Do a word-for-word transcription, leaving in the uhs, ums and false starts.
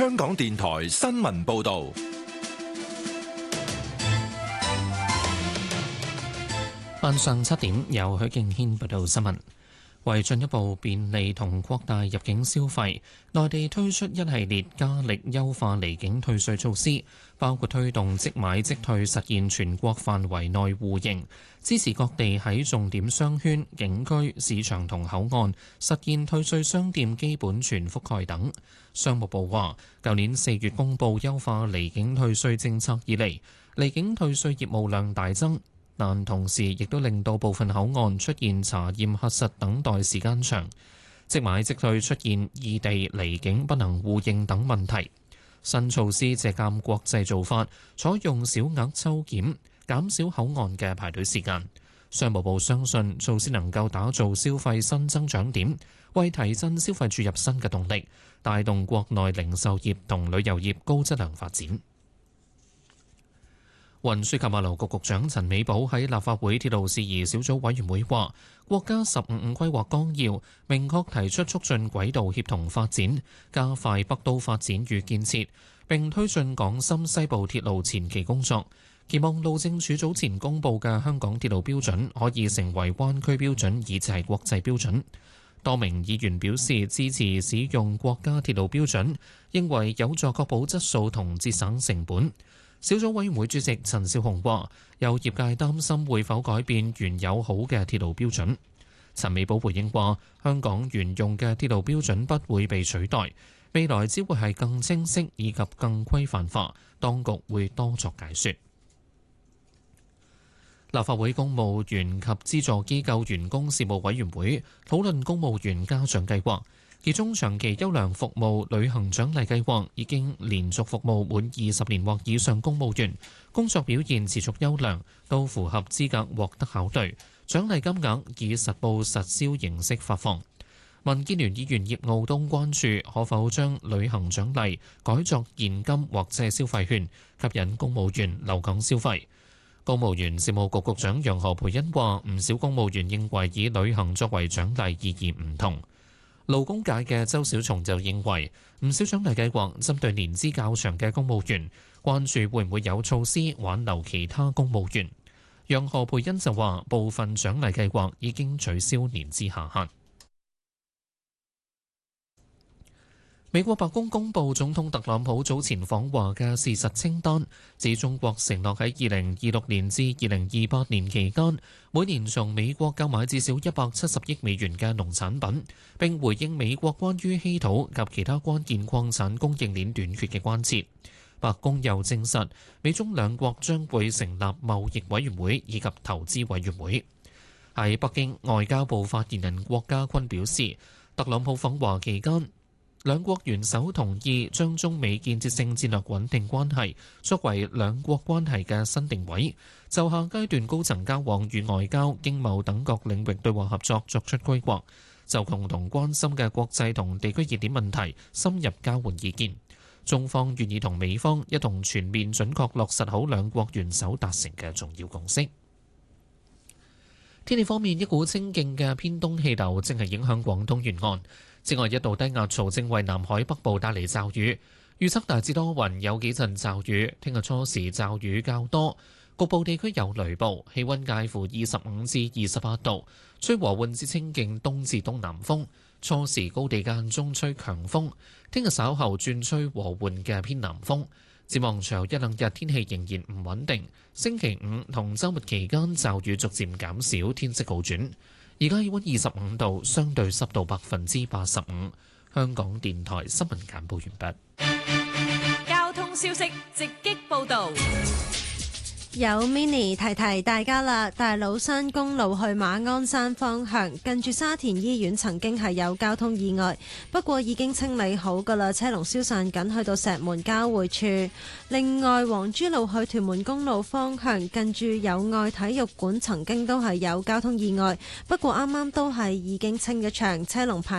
香港電台新聞報道。 晚上七點，由許敬軒報道新聞。為進一步便利同擴大入境消費，內地推出一系列加力優化離境退稅措施，包括推動即買即退實現全國範圍內互認，支持各地喺重點商圈、景區、市場同口岸實現退稅商店基本全覆蓋等。商務部話，舊年四月公布優化離境退稅政策以嚟，離境退稅業務量大增。但同時亦都令到部分口岸出現查驗核實等待時間長，即買即退出現異地離境不能互認等問題。新措施借鑑國際做法，採用小額抽檢，減少口岸嘅排隊時間。商務部相信措施能夠打造消費新增長點，為提振消費注入新嘅動力，帶動國內零售業同旅遊業高質量發展。運輸及物流局局長陳美寶喺立法會鐵路事宜小組委員會話，國家十五五規劃綱要明確提出促進軌道協同發展，加快北都發展與建設，並推進港深西部鐵路前期工作，期望路政署早前公布嘅香港鐵路標準可以成為灣區標準，以至係國際標準。多名議員表示支持使用國家鐵路標準，認為有助確保質素同節省成本。小組委員會主席陳紹雄話，有業界擔心會否改變原有好嘅鐵路標準。陳美寶回應話，香港原用嘅鐵路標準不會被取代，未來只會係更清晰以及更規範化，當局會多作解說。立法會公務員及資助機構員工事務委員會討論公務員嘉獎計劃。其中長期優良服務旅行獎勵計劃已經連續服務滿二十年或以上公務員，工作表現持續優良，都符合資格獲得考慮。獎勵金額以實報實銷形式發放。民建聯議員葉傲東關注可否將旅行獎勵改作現金或者消費券，吸引公務員留港消費。公務員事務局局長楊何蓓茵話：唔少公務員認為以旅行作為獎勵意義唔同。勞工界嘅周小松就認為，唔少獎勵計劃針對年資較長嘅公務員，關注會唔會有措施挽留其他公務員。楊何蓓茵就話，部分獎勵計劃已經取消年資下限。美國白宮公布總統特朗普早前訪華嘅事實清單，指中國承諾喺二零二六年至二零二八年期間，每年從美國購買至少一百七十億美元嘅農產品，並回應美國關於稀土及其他關鍵礦產供應鏈短缺嘅關切。白宮又證實，美中兩國將會成立貿易委員會以及投資委員會。喺北京，外交部發言人郭家坤表示，特朗普訪華期間，兩國元首同意將中美建設性戰略穩定關係作為兩國關係嘅新定位，就下階段高層交往與外交、經貿等各領域對話合作作出規劃，就共同關心嘅國際同地區熱點問題深入交換意見。中方願意同美方一同全面準確落實好兩國元首達成嘅重要共識。天氣方面，一股清勁嘅偏東氣流正係影響廣東沿岸。此外，一道低壓槽正為南海北部帶嚟驟雨，預測大致多雲，有幾陣驟雨。聽日初時驟雨較多，局部地區有雷暴，氣溫介乎二十五至二十八度，吹和緩至清勁東至東南風。初時高地間中吹強風，聽日稍後轉吹和緩嘅偏南風。展望隨後一兩日天氣仍然唔穩定，星期五同週末期間驟雨逐漸減少，天色好轉。而家氣溫二十五度，相對濕度百分之八十五。香港電台新聞簡報完畢。交通消息直擊報導。 有 mini 提提大家啦，大老山公路去馬鞍山方向，近住沙田醫院曾經係有交通意外，不過已經清理好噶啦，車龍消散緊，去到石門交匯處。另外，黃珠路去屯門公路方向，近住友愛體育館曾經都係有交通意外，不過啱啱都係已經清咗場，車龍排